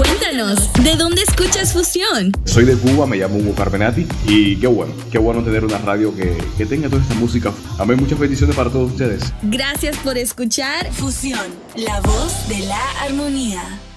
Cuéntanos, ¿de dónde escuchas Fusión? Soy de Cuba, me llamo Hugo Carpenati y qué bueno tener una radio que tenga toda esta música. Amén, muchas bendiciones para todos ustedes. Gracias por escuchar Fusión, la voz de la armonía.